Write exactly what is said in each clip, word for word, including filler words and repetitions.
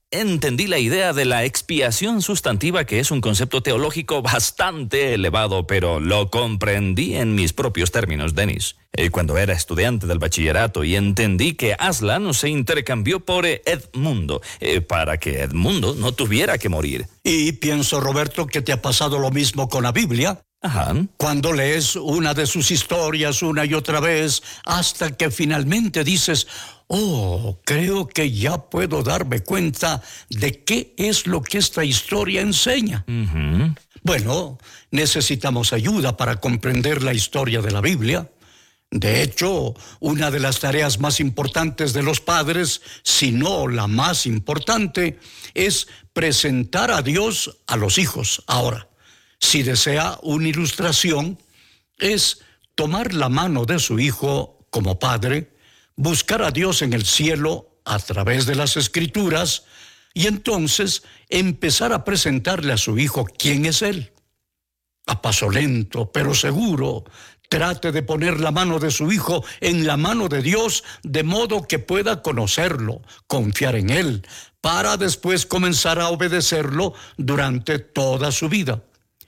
entendí la idea de la expiación sustantiva, que es un concepto teológico bastante elevado, pero lo comprendí en mis propios términos, Dennis. Eh, cuando era estudiante del bachillerato y entendí que Aslan se intercambió por Edmundo, eh, para que Edmundo no tuviera que morir. Y pienso, Roberto, que te ha pasado lo mismo con la Biblia. Ajá. Cuando lees una de sus historias una y otra vez, hasta que finalmente dices, oh, creo que ya puedo darme cuenta de qué es lo que esta historia enseña. Uh-huh. Bueno, necesitamos ayuda para comprender la historia de la Biblia. De hecho, una de las tareas más importantes de los padres, si no la más importante, es presentar a Dios a los hijos. Ahora, si desea una ilustración, es tomar la mano de su hijo como padre, buscar a Dios en el cielo a través de las Escrituras y entonces empezar a presentarle a su hijo quién es él. A paso lento, pero seguro, trate de poner la mano de su hijo en la mano de Dios, de modo que pueda conocerlo, confiar en él, para después comenzar a obedecerlo durante toda su vida.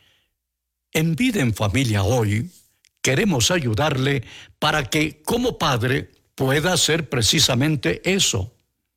En Vida en Familia hoy, queremos ayudarle para que, como padre, pueda hacer precisamente eso.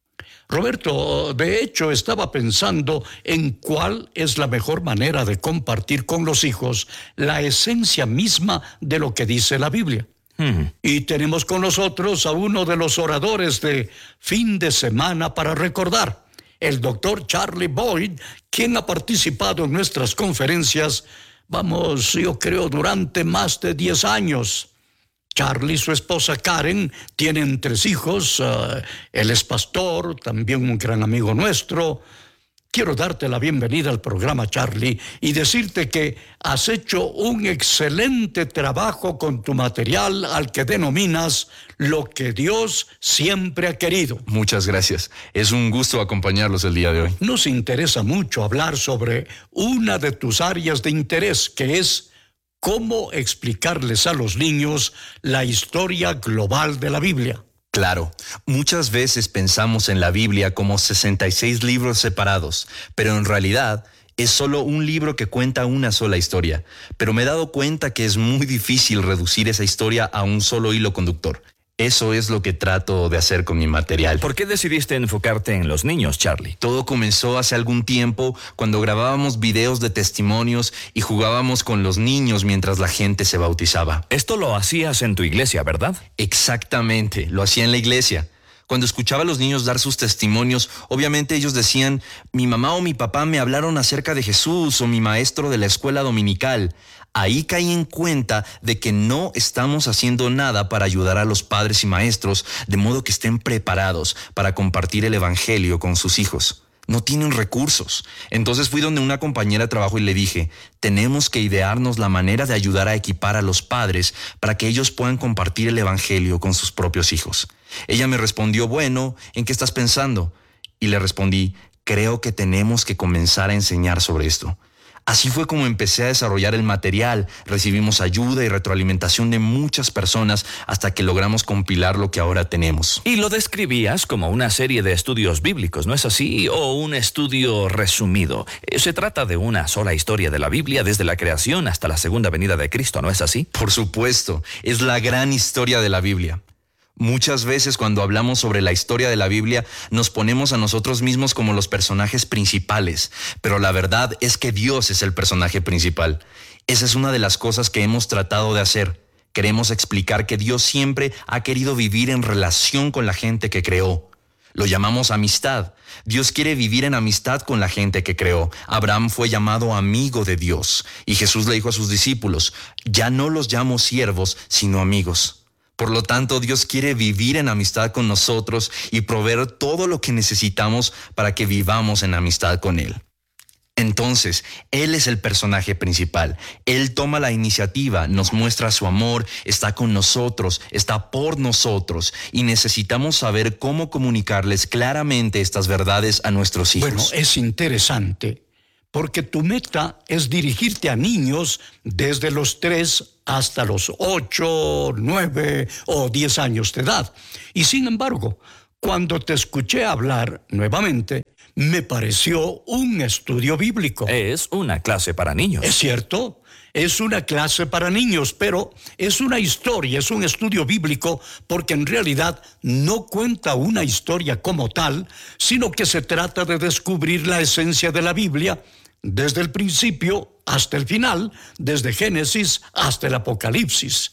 Roberto, de hecho, estaba pensando en cuál es la mejor manera de compartir con los hijos la esencia misma de lo que dice la Biblia. Hmm. Y tenemos con nosotros a uno de los oradores de fin de semana para recordar, el doctor Charlie Boyd, quien ha participado en nuestras conferencias, vamos, yo creo, durante más de diez años. Charlie y su esposa Karen tienen tres hijos, uh, él es pastor, también un gran amigo nuestro. Quiero darte la bienvenida al programa, Charlie, y decirte que has hecho un excelente trabajo con tu material al que denominas Lo que Dios siempre ha querido. Muchas gracias. Es un gusto acompañarlos el día de hoy. Nos interesa mucho hablar sobre una de tus áreas de interés, que es cómo explicarles a los niños la historia global de la Biblia. Claro, muchas veces pensamos en la Biblia como sesenta y seis libros separados, pero en realidad es solo un libro que cuenta una sola historia. Pero me he dado cuenta que es muy difícil reducir esa historia a un solo hilo conductor. Eso es lo que trato de hacer con mi material. ¿Por qué decidiste enfocarte en los niños, Charlie? Todo comenzó hace algún tiempo cuando grabábamos videos de testimonios y jugábamos con los niños mientras la gente se bautizaba. Esto lo hacías en tu iglesia, ¿verdad? Exactamente, lo hacía en la iglesia. Cuando escuchaba a los niños dar sus testimonios, obviamente ellos decían, mi mamá o mi papá me hablaron acerca de Jesús o mi maestro de la escuela dominical. Ahí caí en cuenta de que no estamos haciendo nada para ayudar a los padres y maestros de modo que estén preparados para compartir el evangelio con sus hijos. No tienen recursos. Entonces fui donde una compañera de trabajo y le dije, tenemos que idearnos la manera de ayudar a equipar a los padres para que ellos puedan compartir el evangelio con sus propios hijos. Ella me respondió, bueno, ¿en qué estás pensando? Y le respondí, creo que tenemos que comenzar a enseñar sobre esto. Así fue como empecé a desarrollar el material. Recibimos ayuda y retroalimentación de muchas personas hasta que logramos compilar lo que ahora tenemos. Y lo describías como una serie de estudios bíblicos, ¿no es así? O un estudio resumido. Se trata de una sola historia de la Biblia desde la creación hasta la segunda venida de Cristo, ¿no es así? Por supuesto, es la gran historia de la Biblia. Muchas veces cuando hablamos sobre la historia de la Biblia nos ponemos a nosotros mismos como los personajes principales, pero la verdad es que Dios es el personaje principal. Esa es una de las cosas que hemos tratado de hacer. Queremos explicar que Dios siempre ha querido vivir en relación con la gente que creó. Lo llamamos amistad. Dios quiere vivir en amistad con la gente que creó. Abraham fue llamado amigo de Dios y Jesús le dijo a sus discípulos, ya no los llamo siervos, sino amigos. Por lo tanto, Dios quiere vivir en amistad con nosotros y proveer todo lo que necesitamos para que vivamos en amistad con Él. Entonces, Él es el personaje principal. Él toma la iniciativa, nos muestra su amor, está con nosotros, está por nosotros y necesitamos saber cómo comunicarles claramente estas verdades a nuestros hijos. Bueno, es interesante porque tu meta es dirigirte a niños desde los tres hasta los ocho, nueve o diez años de edad. Y sin embargo, Cuando te escuché hablar nuevamente, me pareció un estudio bíblico. Es una clase para niños. Es cierto, es una clase para niños, pero es una historia, es un estudio bíblico, porque en realidad no cuenta una historia como tal, sino que se trata de descubrir la esencia de la Biblia desde el principio hasta el final, desde Génesis hasta el Apocalipsis.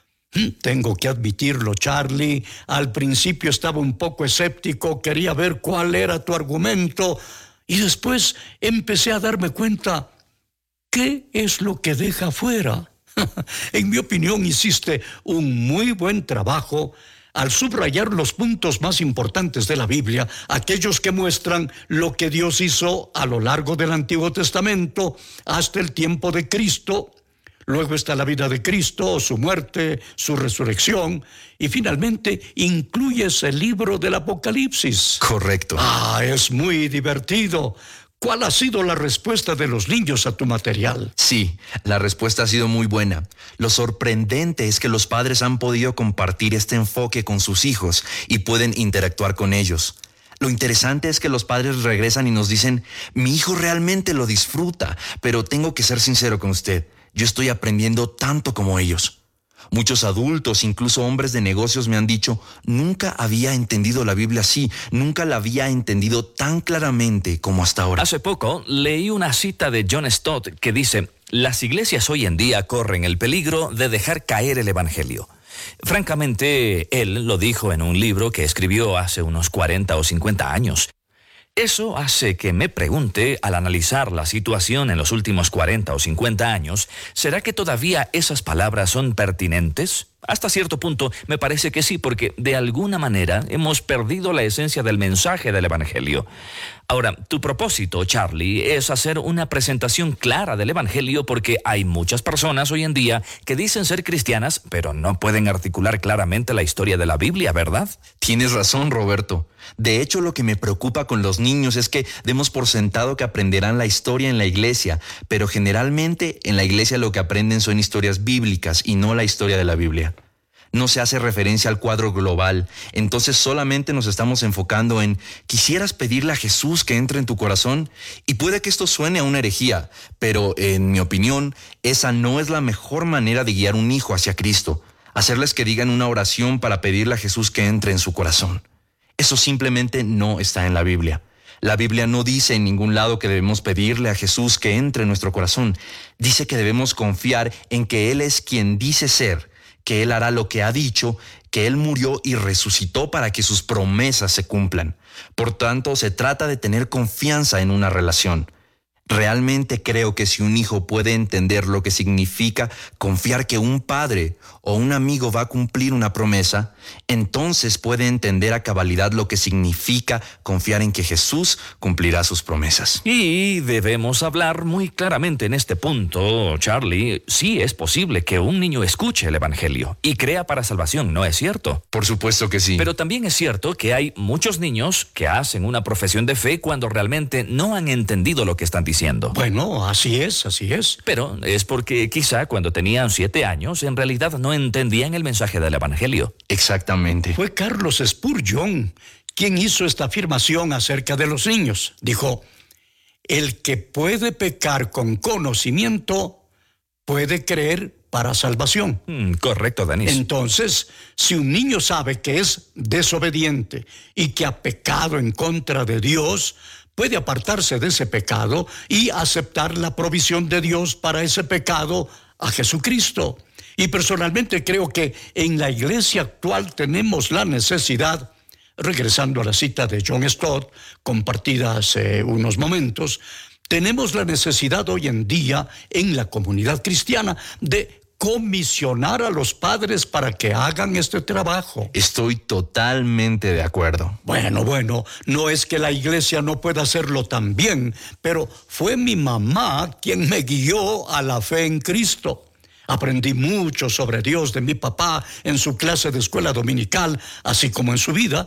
Tengo que admitirlo, Charlie, al principio estaba un poco escéptico, quería ver cuál era tu argumento, y después empecé a darme cuenta, ¿qué es lo que deja fuera? En mi opinión, hiciste un muy buen trabajo al subrayar los puntos más importantes de la Biblia, aquellos que muestran lo que Dios hizo a lo largo del Antiguo Testamento hasta el tiempo de Cristo. Luego está la vida de Cristo, su muerte, su resurrección, y finalmente incluyes el libro del Apocalipsis. Correcto. Ah, es muy divertido. ¿Cuál ha sido la respuesta de los niños a tu material? Sí, la respuesta ha sido muy buena. Lo sorprendente es que los padres han podido compartir este enfoque con sus hijos y pueden interactuar con ellos. Lo interesante es que los padres regresan y nos dicen, mi hijo realmente lo disfruta, pero tengo que ser sincero con usted. Yo estoy aprendiendo tanto como ellos. Muchos adultos, incluso hombres de negocios, me han dicho, nunca había entendido la Biblia así, nunca la había entendido tan claramente como hasta ahora. Hace poco leí una cita de John Stott que dice, las iglesias hoy en día corren el peligro de dejar caer el evangelio. Francamente, él lo dijo en un libro que escribió hace unos cuarenta o cincuenta años. Eso hace que me pregunte, al analizar la situación en los últimos cuarenta o cincuenta años, ¿será que todavía esas palabras son pertinentes? Hasta cierto punto me parece que sí, porque de alguna manera hemos perdido la esencia del mensaje del evangelio. Ahora, tu propósito, Charlie, es hacer una presentación clara del evangelio, porque hay muchas personas hoy en día que dicen ser cristianas, pero no pueden articular claramente la historia de la Biblia, ¿verdad? Tienes razón, Roberto. De hecho, lo que me preocupa con los niños es que demos por sentado que aprenderán la historia en la iglesia, pero generalmente en la iglesia lo que aprenden son historias bíblicas y no la historia de la Biblia. No se hace referencia al cuadro global, entonces solamente nos estamos enfocando en ¿quisieras pedirle a Jesús que entre en tu corazón? Y puede que esto suene a una herejía, pero en mi opinión, esa no es la mejor manera de guiar un hijo hacia Cristo, hacerles que digan una oración para pedirle a Jesús que entre en su corazón. Eso simplemente no está en la Biblia. La Biblia no dice en ningún lado que debemos pedirle a Jesús que entre en nuestro corazón. Dice que debemos confiar en que Él es quien dice ser, que Él hará lo que ha dicho, que Él murió y resucitó para que sus promesas se cumplan. Por tanto, se trata de tener confianza en una relación. Realmente creo que si un hijo puede entender lo que significa confiar que un padre o un amigo va a cumplir una promesa, entonces puede entender a cabalidad lo que significa confiar en que Jesús cumplirá sus promesas. Y debemos hablar muy claramente en este punto, Charlie. Sí es posible que un niño escuche el evangelio y crea para salvación, ¿no es cierto? Por supuesto que sí. Pero también es cierto que hay muchos niños que hacen una profesión de fe cuando realmente no han entendido lo que están diciendo. Bueno, así es, así es. Pero es porque quizá cuando tenían siete años, en realidad no entendían el mensaje del evangelio. Exactamente. Fue Carlos Spurgeon quien hizo esta afirmación acerca de los niños. Dijo, el que puede pecar con conocimiento puede creer para salvación. Mm, correcto, Denis. Entonces, si un niño sabe que es desobediente y que ha pecado en contra de Dios, puede apartarse de ese pecado y aceptar la provisión de Dios para ese pecado a Jesucristo. Y personalmente creo que en la iglesia actual tenemos la necesidad, regresando a la cita de John Stott, compartida hace unos momentos, tenemos la necesidad hoy en día en la comunidad cristiana de comisionar a los padres para que hagan este trabajo. Estoy totalmente de acuerdo. Bueno, bueno, no es que la iglesia no pueda hacerlo también, pero fue mi mamá quien me guió a la fe en Cristo. Aprendí mucho sobre Dios de mi papá en su clase de escuela dominical, así como en su vida.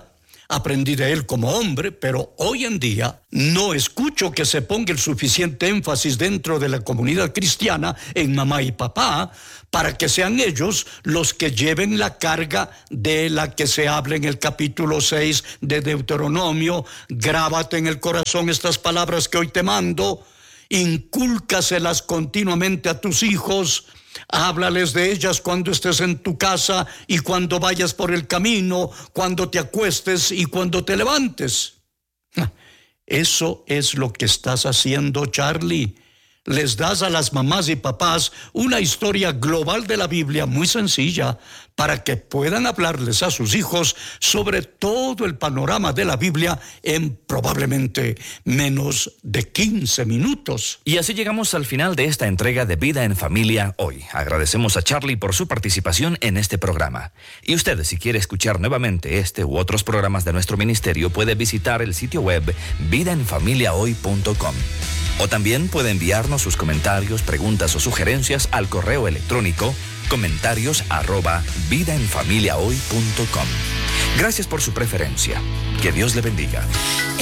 Aprendí de él como hombre, pero hoy en día no escucho que se ponga el suficiente énfasis dentro de la comunidad cristiana en mamá y papá para que sean ellos los que lleven la carga de la que se habla en el capítulo seis de Deuteronomio. Grábate en el corazón estas palabras que hoy te mando, incúlcaselas continuamente a tus hijos. Háblales de ellas cuando estés en tu casa y cuando vayas por el camino, cuando te acuestes y cuando te levantes. Eso es lo que estás haciendo, Charlie. Les das a las mamás y papás una historia global de la Biblia muy sencilla para que puedan hablarles a sus hijos sobre todo el panorama de la Biblia en probablemente menos de quince minutos. Y así llegamos al final de esta entrega de Vida en Familia hoy. Agradecemos a Charlie por su participación en este programa. Y usted, si quiere escuchar nuevamente este u otros programas de nuestro ministerio, puede visitar el sitio web vida en familia hoy punto com. O también puede enviarnos sus comentarios, preguntas o sugerencias al correo electrónico comentarios arroba vida en familia hoy punto com. Gracias por su preferencia. Que Dios le bendiga.